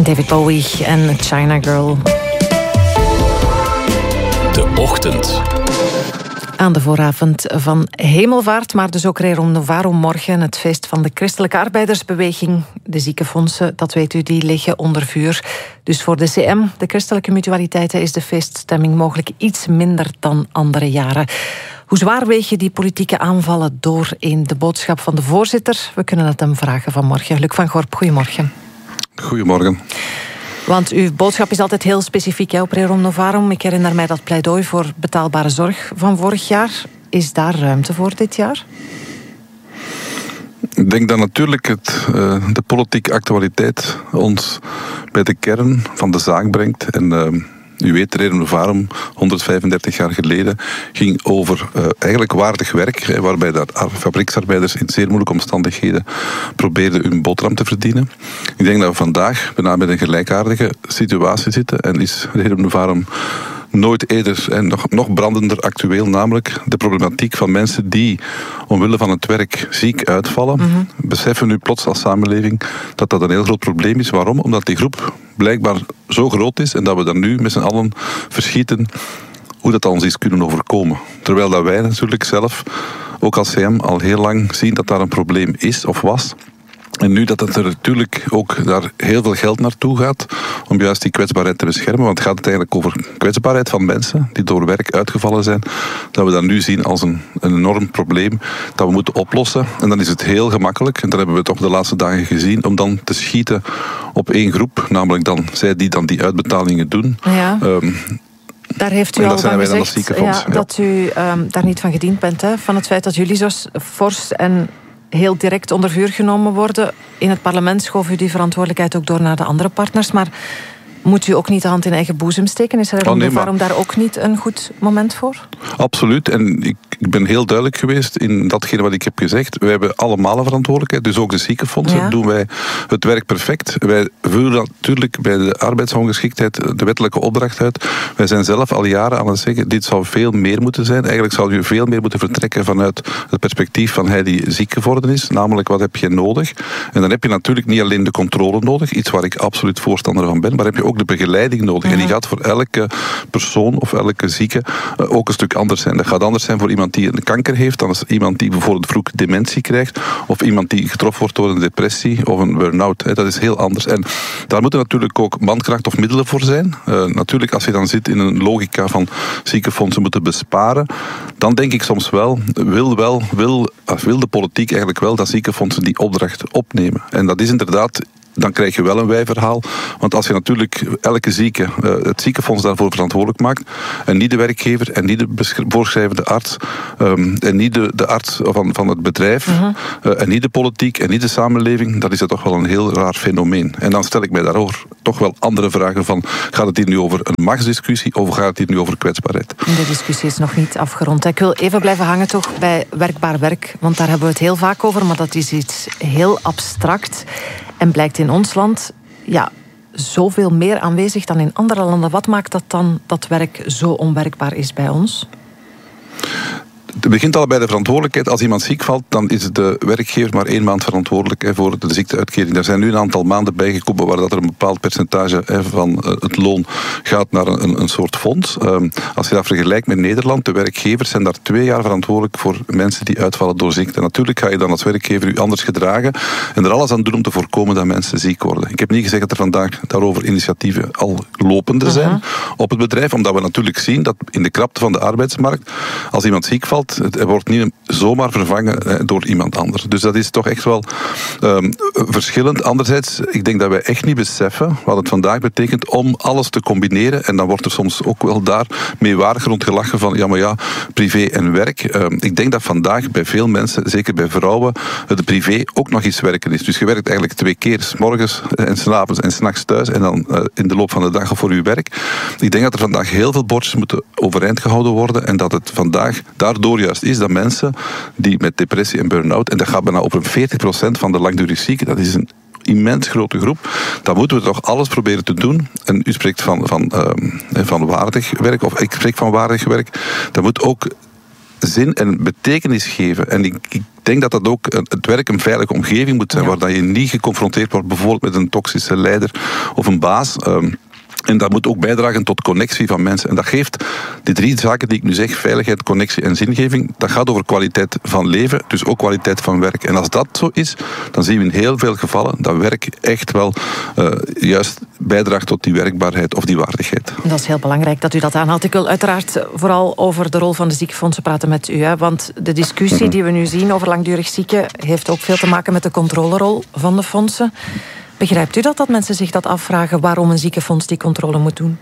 David Bowie en China Girl. De Ochtend. Aan de vooravond van Hemelvaart, maar dus ook Rerum Novarum morgen. Het feest van de Christelijke Arbeidersbeweging. De ziekenfondsen, dat weet u, die liggen onder vuur. Dus voor de CM, de Christelijke Mutualiteiten, is de feeststemming mogelijk iets minder dan andere jaren. Hoe zwaar wegen die politieke aanvallen door in de boodschap van de voorzitter? We kunnen het hem vragen vanmorgen. Luc van Gorp, goedemorgen. Goedemorgen. Want uw boodschap is altijd heel specifiek hè, op Rerum Novarum. Ik herinner mij dat pleidooi voor betaalbare zorg van vorig jaar. Is daar ruimte voor dit jaar? Ik denk dat natuurlijk de politieke actualiteit ons bij de kern van de zaak brengt. En u weet, Rerum Novarum, 135 jaar geleden, ging over eigenlijk waardig werk, waarbij de fabrieksarbeiders in zeer moeilijke omstandigheden probeerden hun boterham te verdienen. Ik denk dat we vandaag bijna met een gelijkaardige situatie zitten en is Rerum Novarum nooit eerder en nog brandender actueel, namelijk de problematiek van mensen die omwille van het werk ziek uitvallen. Mm-hmm. Beseffen nu plots als samenleving dat dat een heel groot probleem is. Waarom? Omdat die groep blijkbaar zo groot is en dat we daar nu met z'n allen verschieten hoe dat ons is kunnen overkomen. Terwijl dat wij natuurlijk zelf, ook als CM, al heel lang zien dat daar een probleem is of was. En nu dat het er natuurlijk ook daar heel veel geld naartoe gaat om juist die kwetsbaarheid te beschermen, want het gaat eigenlijk over kwetsbaarheid van mensen die door werk uitgevallen zijn, dat we dat nu zien als een enorm probleem dat we moeten oplossen. En dan is het heel gemakkelijk, en dat hebben we toch de laatste dagen gezien, om dan te schieten op één groep, namelijk dan zij die dan die uitbetalingen doen. Ja. Daar heeft u al van gezegd dat u daar niet van gediend bent. Hè? Van het feit dat jullie zo fors en heel direct onder vuur genomen worden. In het parlement schoof u die verantwoordelijkheid ook door naar de andere partners. Maar moet u ook niet de hand in eigen boezem steken? Is er waarom daar ook niet een goed moment voor? Absoluut. En ik ben heel duidelijk geweest in datgene wat ik heb gezegd. Wij hebben allemaal een verantwoordelijkheid. Dus ook de ziekenfondsen doen wij het werk perfect. Wij voeren natuurlijk bij de arbeidsongeschiktheid de wettelijke opdracht uit. Wij zijn zelf al jaren aan het zeggen, dit zou veel meer moeten zijn. Eigenlijk zou je veel meer moeten vertrekken vanuit het perspectief van hij die ziek geworden is. Namelijk, wat heb je nodig? En dan heb je natuurlijk niet alleen de controle nodig, iets waar ik absoluut voorstander van ben, maar heb je ook de begeleiding nodig. En die gaat voor elke persoon of elke zieke ook een stuk anders zijn. Dat gaat anders zijn voor iemand die een kanker heeft dan als iemand die bijvoorbeeld vroeg dementie krijgt of iemand die getroffen wordt door een depressie of een burn-out. Dat is heel anders. En daar moeten natuurlijk ook mankracht of middelen voor zijn. Natuurlijk, als je dan zit in een logica van ziekenfondsen moeten besparen, dan denk ik soms wel, wil de politiek eigenlijk wel dat ziekenfondsen die opdracht opnemen. En dat is inderdaad, dan krijg je wel een wijverhaal. Want als je natuurlijk elke zieke het ziekenfonds daarvoor verantwoordelijk maakt en niet de werkgever en niet de voorschrijvende arts en niet de arts van het bedrijf en niet de politiek en niet de samenleving, dan is dat toch wel een heel raar fenomeen. En dan stel ik mij daarover toch wel andere vragen van, gaat het hier nu over een machtsdiscussie of gaat het hier nu over kwetsbaarheid? De discussie is nog niet afgerond. Ik wil even blijven hangen toch bij werkbaar werk, want daar hebben we het heel vaak over, maar dat is iets heel abstract. En blijkt in ons land zoveel meer aanwezig dan in andere landen. Wat maakt dat dan dat werk zo onwerkbaar is bij ons? Het begint al bij de verantwoordelijkheid. Als iemand ziek valt, dan is de werkgever maar 1 maand verantwoordelijk voor de ziekteuitkering. Er zijn nu een aantal maanden bijgekomen waar dat er een bepaald percentage van het loon gaat naar een soort fonds. Als je dat vergelijkt met Nederland, de werkgevers zijn daar 2 jaar verantwoordelijk voor mensen die uitvallen door ziekte. Natuurlijk ga je dan als werkgever u anders gedragen en er alles aan doen om te voorkomen dat mensen ziek worden. Ik heb niet gezegd dat er vandaag daarover initiatieven al lopende zijn op het bedrijf, omdat we natuurlijk zien dat in de krapte van de arbeidsmarkt, als iemand ziek valt, het wordt niet zomaar vervangen door iemand anders. Dus dat is toch echt wel verschillend. Anderzijds, ik denk dat wij echt niet beseffen wat het vandaag betekent om alles te combineren. En dan wordt er soms ook wel daar meewarig rond gelachen van privé en werk. Ik denk dat vandaag bij veel mensen, zeker bij vrouwen, de privé ook nog eens werken is. Dus je werkt eigenlijk 2 keer, 's morgens en 's avonds en 's nachts thuis en dan in de loop van de dag voor je werk. Ik denk dat er vandaag heel veel bordjes moeten overeind gehouden worden en dat het vandaag daardoor juist is dat mensen die met depressie en burn-out, en dat gaat bijna over 40% van de langdurig zieken, dat is een immens grote groep, dan moeten we toch alles proberen te doen. En u spreekt van waardig werk, of ik spreek van waardig werk. Dat moet ook zin en betekenis geven. En ik denk dat dat ook het werk een veilige omgeving moet zijn, waar dat je niet geconfronteerd wordt bijvoorbeeld met een toxische leider of een baas. En dat moet ook bijdragen tot connectie van mensen. En dat geeft die 3 zaken die ik nu zeg, veiligheid, connectie en zingeving, dat gaat over kwaliteit van leven, dus ook kwaliteit van werk. En als dat zo is, dan zien we in heel veel gevallen dat werk echt wel juist bijdraagt tot die werkbaarheid of die waardigheid. Dat is heel belangrijk dat u dat aanhaalt. Ik wil uiteraard vooral over de rol van de ziekenfondsen praten met u. Hè, want de discussie die we nu zien over langdurig zieken heeft ook veel te maken met de controlerol van de fondsen. Begrijpt u dat mensen zich dat afvragen, waarom een ziekenfonds die controle moet doen?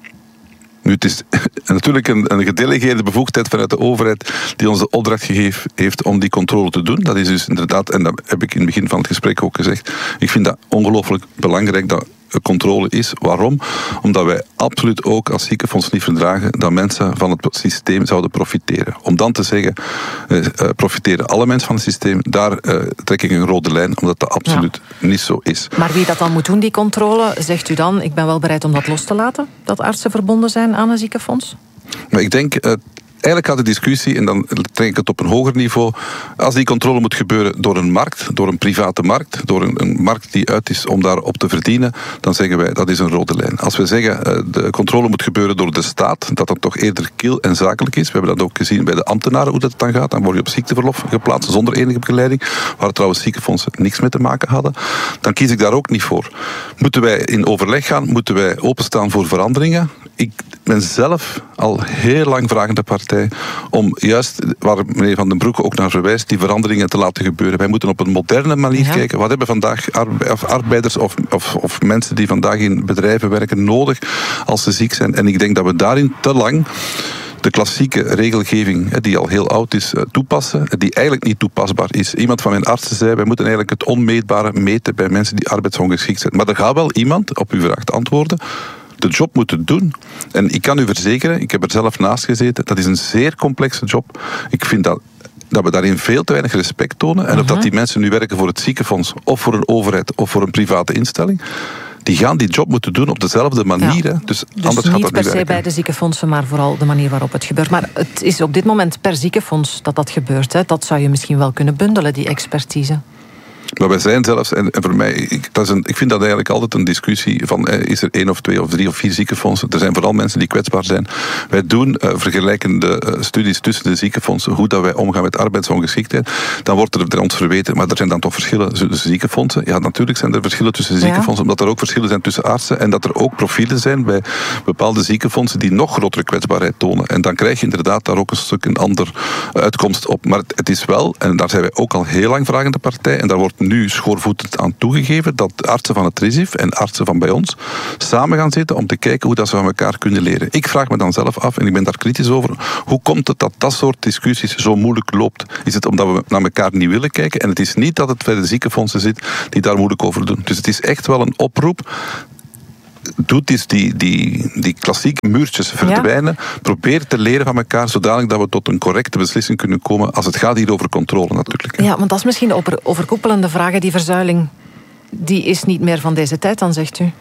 Nu, het is natuurlijk een gedelegeerde bevoegdheid vanuit de overheid die ons de opdracht gegeven heeft om die controle te doen. Dat is dus inderdaad, en dat heb ik in het begin van het gesprek ook gezegd, ik vind dat ongelooflijk belangrijk dat controle is. Waarom? Omdat wij absoluut ook als ziekenfonds niet verdragen dat mensen van het systeem zouden profiteren. Om dan te zeggen, profiteren alle mensen van het systeem, daar trek ik een rode lijn, omdat dat absoluut niet zo is. Maar wie dat dan moet doen, die controle, zegt u dan, ik ben wel bereid om dat los te laten, dat artsen verbonden zijn aan een ziekenfonds? Maar ik denk, eigenlijk gaat de discussie, en dan trek ik het op een hoger niveau, als die controle moet gebeuren door een markt, door een private markt, door een markt die uit is om daarop te verdienen, dan zeggen wij, dat is een rode lijn. Als we zeggen, de controle moet gebeuren door de staat, dat dat toch eerder kil en zakelijk is, we hebben dat ook gezien bij de ambtenaren, hoe dat dan gaat, dan word je op ziekteverlof geplaatst zonder enige begeleiding, waar trouwens ziekenfondsen niks mee te maken hadden, dan kies ik daar ook niet voor. Moeten wij in overleg gaan, moeten wij openstaan voor veranderingen? Ik ben zelf al heel lang vragende partij om juist, waar meneer Van den Broeke ook naar verwijst, die veranderingen te laten gebeuren. Wij moeten op een moderne manier kijken. Wat hebben vandaag arbeiders of mensen die vandaag in bedrijven werken nodig als ze ziek zijn? En ik denk dat we daarin te lang de klassieke regelgeving, die al heel oud is, toepassen, die eigenlijk niet toepasbaar is. Iemand van mijn artsen zei, wij moeten eigenlijk het onmeetbare meten bij mensen die arbeidsongeschikt zijn. Maar er gaat wel iemand, op uw vraag te antwoorden, de job moeten doen. En ik kan u verzekeren, ik heb er zelf naast gezeten, dat is een zeer complexe job. Ik vind dat we daarin veel te weinig respect tonen. En of dat die mensen nu werken voor het ziekenfonds, of voor een overheid, of voor een private instelling, die gaan die job moeten doen op dezelfde manier. Ja. Dus anders gaat dat niet per se werken. Bij de ziekenfondsen, maar vooral de manier waarop het gebeurt. Maar het is op dit moment per ziekenfonds dat gebeurt. Hè. Dat zou je misschien wel kunnen bundelen, die expertise. Maar wij zijn zelfs, en voor mij, ik vind dat eigenlijk altijd een discussie van, is er 1 of 2 of 3 of 4 ziekenfondsen? Er zijn vooral mensen die kwetsbaar zijn. Wij doen vergelijkende studies tussen de ziekenfondsen, hoe dat wij omgaan met arbeidsongeschiktheid. Dan wordt er ons verweten, maar er zijn dan toch verschillen tussen ziekenfondsen? Ja, natuurlijk zijn er verschillen tussen ziekenfondsen, omdat er ook verschillen zijn tussen artsen en dat er ook profielen zijn bij bepaalde ziekenfondsen die nog grotere kwetsbaarheid tonen. En dan krijg je inderdaad daar ook een stuk een ander uitkomst op. Maar het is wel, en daar zijn wij ook al heel lang vragende partij, en daar wordt nu schoorvoetend aan toegegeven dat artsen van het RISIF en artsen van bij ons samen gaan zitten om te kijken hoe dat ze van elkaar kunnen leren. Ik vraag me dan zelf af, en ik ben daar kritisch over, hoe komt het dat dat soort discussies zo moeilijk loopt? Is het omdat we naar elkaar niet willen kijken? En het is niet dat het bij de ziekenfondsen zit die daar moeilijk over doen. Dus het is echt wel een oproep. Doet eens die klassieke muurtjes verdwijnen. Ja. Probeer te leren van elkaar, zodanig dat we tot een correcte beslissing kunnen komen als het gaat hier over controle natuurlijk. Ja, want dat is misschien de overkoepelende vraag. Die verzuiling, die is niet meer van deze tijd, dan zegt u.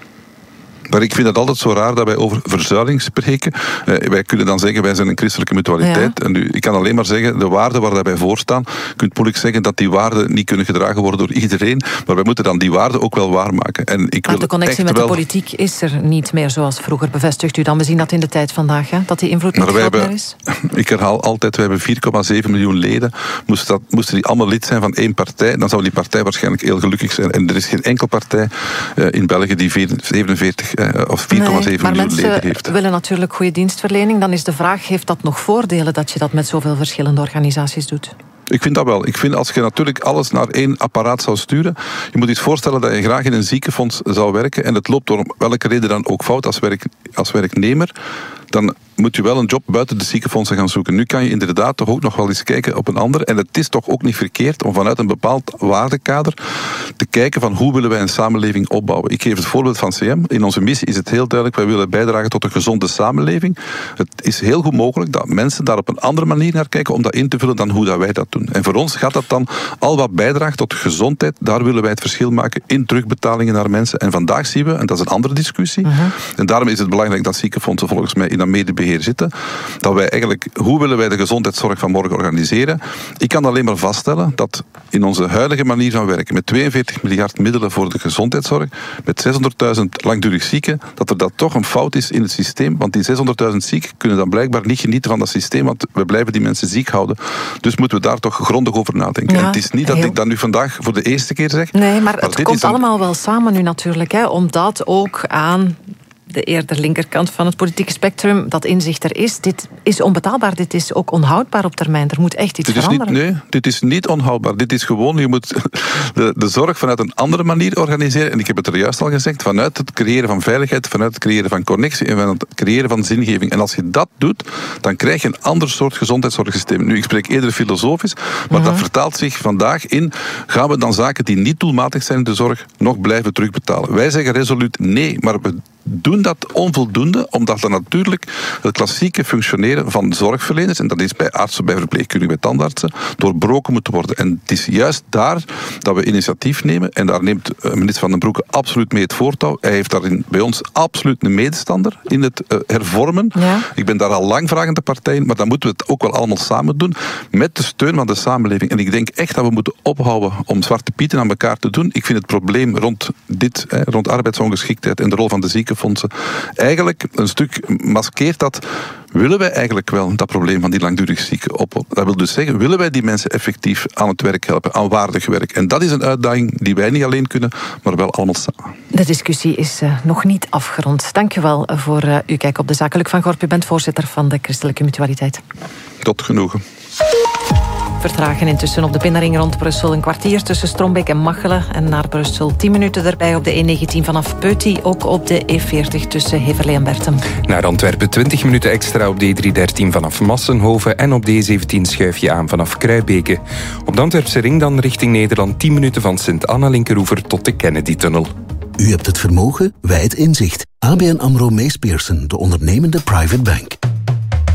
Maar ik vind het altijd zo raar dat wij over verzuiling spreken. Wij kunnen dan zeggen, wij zijn een christelijke mutualiteit. Ja. En nu, ik kan alleen maar zeggen, de waarden waar wij voor staan, je kunt moeilijk zeggen dat die waarden niet kunnen gedragen worden door iedereen. Maar wij moeten dan die waarden ook wel waarmaken. En maar de connectie met de politiek is er niet meer zoals vroeger, bevestigt u dan? We zien dat in de tijd vandaag, hè? Dat die invloed niet groot meer is. Ik herhaal altijd, we hebben 4,7 miljoen leden. Moesten die allemaal lid zijn van één partij, dan zou die partij waarschijnlijk heel gelukkig zijn. En er is geen enkel partij in België die 47 of 4,7 miljoen leden heeft. Maar mensen willen natuurlijk goede dienstverlening. Dan is de vraag, heeft dat nog voordelen dat je dat met zoveel verschillende organisaties doet? Ik vind dat wel. Ik vind als je natuurlijk alles naar één apparaat zou sturen, je moet je voorstellen dat je graag in een ziekenfonds zou werken en het loopt door welke reden dan ook fout als werknemer, dan moet je wel een job buiten de ziekenfondsen gaan zoeken. Nu kan je inderdaad toch ook nog wel eens kijken op een ander. En het is toch ook niet verkeerd om vanuit een bepaald waardekader te kijken van hoe willen wij een samenleving opbouwen. Ik geef het voorbeeld van CM. In onze missie is het heel duidelijk, wij willen bijdragen tot een gezonde samenleving. Het is heel goed mogelijk dat mensen daar op een andere manier naar kijken om dat in te vullen dan hoe dat wij dat doen. En voor ons gaat dat dan al wat bijdraagt tot de gezondheid. Daar willen wij het verschil maken in terugbetalingen naar mensen. En vandaag zien we, en dat is een andere discussie, en daarom is het belangrijk dat ziekenfondsen volgens mij in dat medebedrijf beheer zitten, dat wij eigenlijk, hoe willen wij de gezondheidszorg van morgen organiseren? Ik kan alleen maar vaststellen dat in onze huidige manier van werken, met 42 miljard middelen voor de gezondheidszorg, met 600.000 langdurig zieken, dat toch een fout is in het systeem, want die 600.000 zieken kunnen dan blijkbaar niet genieten van dat systeem, want we blijven die mensen ziek houden. Dus moeten we daar toch grondig over nadenken. En het is niet dat ik dat nu vandaag voor de eerste keer zeg. Nee, maar het komt allemaal wel samen nu natuurlijk, hè, omdat ook aan de eerder linkerkant van het politieke spectrum dat inzicht er is. Dit is onbetaalbaar, dit is ook onhoudbaar op termijn. Er moet echt iets veranderen. Dit is niet onhoudbaar. Dit is gewoon, je moet de zorg vanuit een andere manier organiseren. En ik heb het er juist al gezegd, vanuit het creëren van veiligheid, vanuit het creëren van connectie en vanuit het creëren van zingeving. En als je dat doet, dan krijg je een ander soort gezondheidszorgsysteem. Nu, ik spreek eerder filosofisch, maar dat vertaalt zich vandaag in, gaan we dan zaken die niet doelmatig zijn in de zorg nog blijven terugbetalen? Wij zeggen resoluut nee, maar we doen dat onvoldoende, omdat dan natuurlijk het klassieke functioneren van zorgverleners, en dat is bij artsen, bij verpleegkundigen, bij tandartsen, doorbroken moet worden. En het is juist daar dat we initiatief nemen, en daar neemt minister Van den Broeke absoluut mee het voortouw. Hij heeft daarin bij ons absoluut een medestander in het hervormen. Ja. Ik ben daar al lang vragende partij in, maar dan moeten we het ook wel allemaal samen doen, met de steun van de samenleving. En ik denk echt dat we moeten ophouden om zwarte pieten aan elkaar te doen. Ik vind het probleem rond arbeidsongeschiktheid en de rol van de ziekenfondsen, eigenlijk een stuk maskeert dat. Willen wij eigenlijk wel dat probleem van die langdurig zieken oplossen? Dat wil dus zeggen, willen wij die mensen effectief aan het werk helpen, aan waardig werk? En dat is een uitdaging die wij niet alleen kunnen, maar wel allemaal samen. De discussie is nog niet afgerond. Dank u wel voor uw kijk op de zaak. Luc van Gorp, u bent voorzitter van de Christelijke Mutualiteit. Tot genoegen. Vertragen intussen op de binnenring rond Brussel. Een kwartier tussen Strombeek en Machelen. En naar Brussel 10 minuten erbij op de E19 vanaf Peuty. Ook op de E40 tussen Heverlee en Bertem. Naar Antwerpen 20 minuten extra op de E313 vanaf Massenhoven. En op de E17 schuif je aan vanaf Kruibeke. Op de Antwerpse ring dan richting Nederland 10 minuten van Sint-Anna-Linkeroever tot de Kennedy-tunnel. U hebt het vermogen, wij het inzicht. ABN AMRO Mees Pierson, de ondernemende private bank.